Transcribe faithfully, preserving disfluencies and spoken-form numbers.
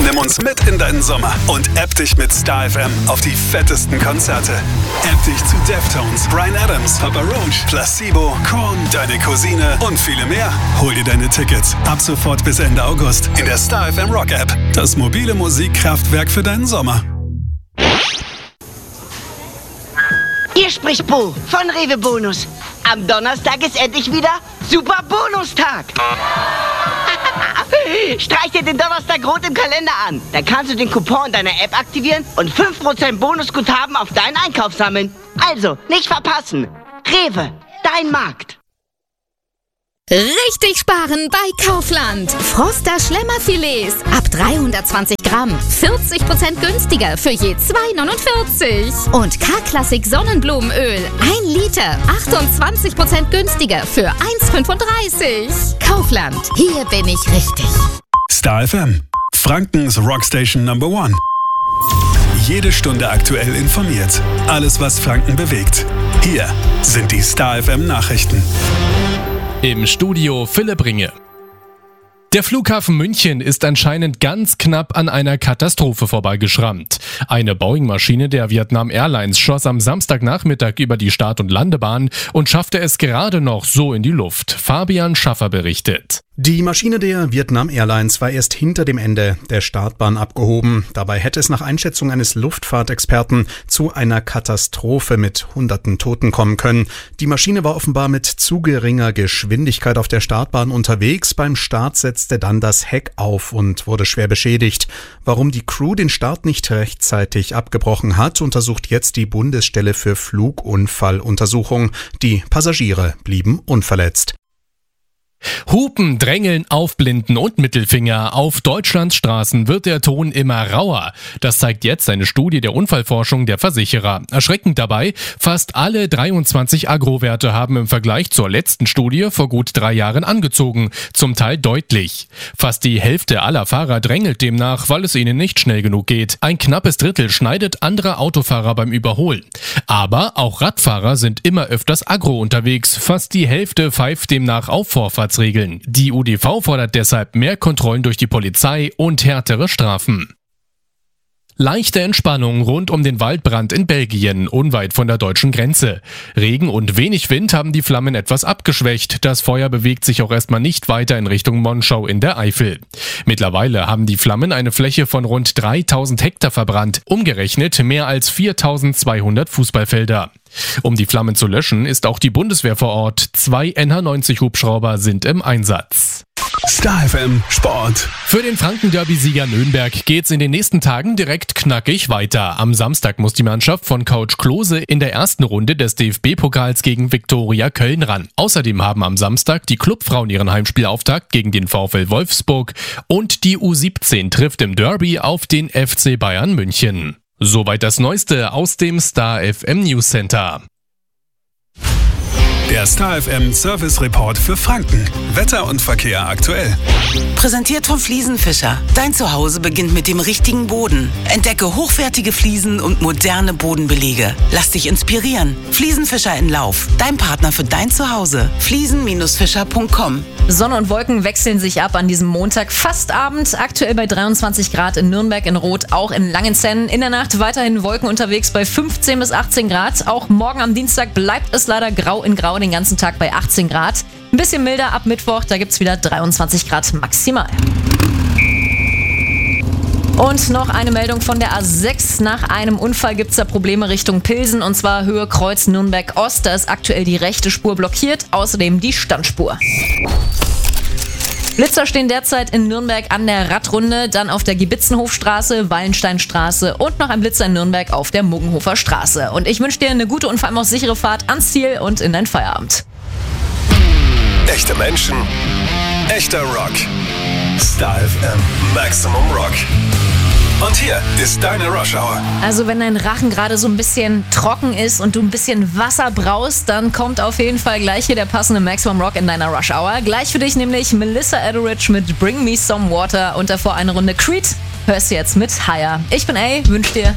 Nimm uns mit in deinen Sommer und app dich mit Star F M auf die fettesten Konzerte. App dich zu Deftones, Bryan Adams, Papa Roach, Placebo, Korn, Deine Cousine und viele mehr. Hol dir deine Tickets ab sofort bis Ende August in der Star F M Rock App. Das mobile Musikkraftwerk für deinen Sommer. Hier spricht Bo von Rewe Bonus. Am Donnerstag ist endlich wieder Super Bonustag. Streich dir den Donnerstag rot im Kalender an. Dann kannst du den Coupon in deiner App aktivieren und fünf Prozent Bonusguthaben auf deinen Einkauf sammeln. Also, nicht verpassen. Rewe, dein Markt. Richtig sparen bei Kaufland. Froster Schlemmerfilets ab dreihundertzwanzig Gramm. vierzig Prozent günstiger für je zwei neunundvierzig. Und K-Klassik Sonnenblumenöl. ein Liter. achtundzwanzig Prozent günstiger für eins fünfunddreißig. Kaufland. Hier bin ich richtig. Star F M. Frankens Rockstation Number One. Jede Stunde aktuell informiert. Alles, was Franken bewegt. Hier sind die Star F M Nachrichten. Im Studio Philipp Ringe. Der Flughafen München ist anscheinend ganz knapp an einer Katastrophe vorbeigeschrammt. Eine Boeing-Maschine der Vietnam Airlines schoss am Samstagnachmittag über die Start- und Landebahn und schaffte es gerade noch so in die Luft. Fabian Schaffer berichtet. Die Maschine der Vietnam Airlines war erst hinter dem Ende der Startbahn abgehoben. Dabei hätte es nach Einschätzung eines Luftfahrtexperten zu einer Katastrophe mit hunderten Toten kommen können. Die Maschine war offenbar mit zu geringer Geschwindigkeit auf der Startbahn unterwegs. Beim Start setzte dann das Heck auf und wurde schwer beschädigt. Warum die Crew den Start nicht rechtzeitig abgebrochen hat, untersucht jetzt die Bundesstelle für Flugunfalluntersuchung. Die Passagiere blieben unverletzt. Hupen, Drängeln, Aufblinden und Mittelfinger. Auf Deutschlands Straßen wird der Ton immer rauer. Das zeigt jetzt eine Studie der Unfallforschung der Versicherer. Erschreckend dabei, fast alle dreiundzwanzig Agro-Werte haben im Vergleich zur letzten Studie vor gut drei Jahren angezogen. Zum Teil deutlich. Fast die Hälfte aller Fahrer drängelt demnach, weil es ihnen nicht schnell genug geht. Ein knappes Drittel schneidet andere Autofahrer beim Überholen. Aber auch Radfahrer sind immer öfters Agro unterwegs. Fast die Hälfte pfeift demnach auf Vorfahrt. Regeln. Die U D V fordert deshalb mehr Kontrollen durch die Polizei und härtere Strafen. Leichte Entspannung rund um den Waldbrand in Belgien, unweit von der deutschen Grenze. Regen und wenig Wind haben die Flammen etwas abgeschwächt. Das Feuer bewegt sich auch erstmal nicht weiter in Richtung Monschau in der Eifel. Mittlerweile haben die Flammen eine Fläche von rund dreitausend Hektar verbrannt, umgerechnet mehr als viertausendzweihundert Fußballfelder. Um die Flammen zu löschen, ist auch die Bundeswehr vor Ort. Zwei N H neunzig Hubschrauber sind im Einsatz. Star F M Sport. Für den Franken-Derby-Sieger Nürnberg geht's in den nächsten Tagen direkt knackig weiter. Am Samstag muss die Mannschaft von Coach Klose in der ersten Runde des D F B-Pokals gegen Viktoria Köln ran. Außerdem haben am Samstag die Clubfrauen ihren Heimspielauftakt gegen den VfL Wolfsburg und die U siebzehn trifft im Derby auf den F C Bayern München. Soweit das Neueste aus dem Star F M News Center. Der Star F M Service Report für Franken. Wetter und Verkehr aktuell. Präsentiert von Fliesenfischer. Dein Zuhause beginnt mit dem richtigen Boden. Entdecke hochwertige Fliesen und moderne Bodenbelege. Lass dich inspirieren. Fliesenfischer in Lauf. Dein Partner für dein Zuhause. fliesen Fischer punkt com. Sonne und Wolken wechseln sich ab an diesem Montag, fast Abend. Aktuell bei dreiundzwanzig Grad in Nürnberg, in Rot, auch in Langenzenn. In der Nacht weiterhin Wolken unterwegs bei fünfzehn bis achtzehn Grad. Auch morgen am Dienstag bleibt es leider grau in grau den ganzen Tag bei achtzehn Grad. Ein bisschen milder ab Mittwoch, da gibt es wieder dreiundzwanzig Grad maximal. Und noch eine Meldung von der A sechs. Nach einem Unfall gibt es da Probleme Richtung Pilsen, und zwar Höhe Kreuz Nürnberg Ost. Da ist aktuell die rechte Spur blockiert, außerdem die Standspur. Blitzer stehen derzeit in Nürnberg an der Radrunde, dann auf der Gibitzenhofstraße, Wallensteinstraße und noch ein Blitzer in Nürnberg auf der Muggenhofer Straße. Und ich wünsche dir eine gute und vor allem auch sichere Fahrt ans Ziel und in deinen Feierabend. Echte Menschen, echter Rock. Star F M Maximum Rock. Und hier ist deine Rush Hour. Also wenn dein Rachen gerade so ein bisschen trocken ist und du ein bisschen Wasser brauchst, dann kommt auf jeden Fall gleich hier der passende Maximum Rock in deiner Rush Hour. Gleich für dich nämlich Melissa Etheridge mit Bring Me Some Water und davor eine Runde Creed. Hörst du jetzt mit Higher. Ich bin A, wünsche dir